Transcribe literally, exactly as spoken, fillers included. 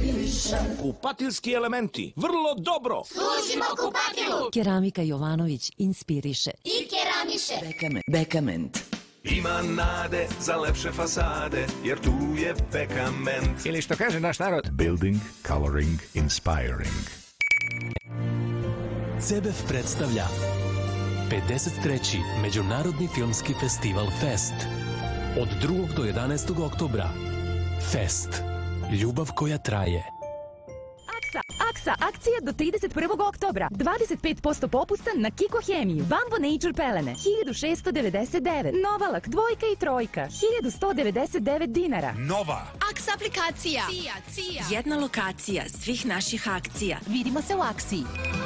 inspiriše. Kupatilski elementi, vrlo dobro. Služimo kupatilu. Keramika Jovanović inspiriše. I keramiše. Bekament. Bekament. Ima nade za lepše fasade, jer tu je Bekament. Ili što kaže naš narod, Building, coloring, inspiring. C B F predstavlja pedeset treći Međunarodni filmski festival Fest. Od drugog do jedanaestog oktobra. Fest. Ljubav koja traje. Aksa, Aksa, akcija do trideset prvog oktobra. dvadeset pet posto popusta na Kiko Hemiju. Bambo Nature pelene, hiljadu šessto devedeset devet. Novalak, dvojka i trojka, hiljadu sto devedeset devet dinara. Nova Aksa aplikacija. Cija, cija. Jedna lokacija svih naših akcija. Vidimo se u akciji.